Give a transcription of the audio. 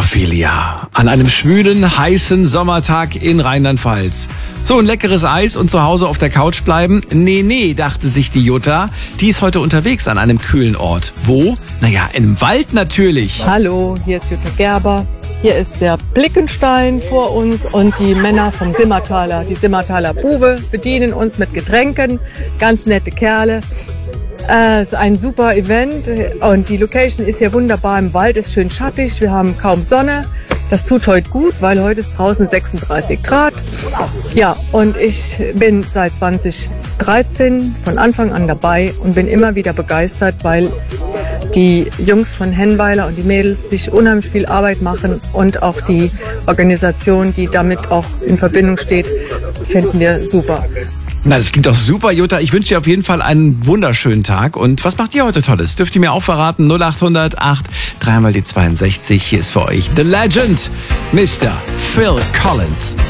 Ophelia, an einem schwülen, heißen Sommertag in Rheinland-Pfalz. So ein leckeres Eis und zu Hause auf der Couch bleiben? Nee, dachte sich die Jutta. Die ist heute unterwegs an einem kühlen Ort. Wo? Naja, im Wald natürlich. Hallo, hier ist Jutta Gerber. Hier ist der Blickenstein vor uns und die Männer vom Simmertaler. Die Simmertaler Bube bedienen uns mit Getränken. Ganz nette Kerle. Es ist ein super Event und die Location ist hier wunderbar im Wald, ist schön schattig, wir haben kaum Sonne. Das tut heute gut, weil heute ist draußen 36 Grad. Ja, und ich bin seit 2013 von Anfang an dabei und bin immer wieder begeistert, weil die Jungs von Hennweiler und die Mädels sich unheimlich viel Arbeit machen und auch die Organisation, die damit auch in Verbindung steht, finden wir super. Na, das klingt doch super, Jutta. Ich wünsche dir auf jeden Fall einen wunderschönen Tag. Und was macht ihr heute Tolles? Dürft ihr mir auch verraten? 0800 8 3 mal die 62. Hier ist für euch The Legend, Mr. Phil Collins.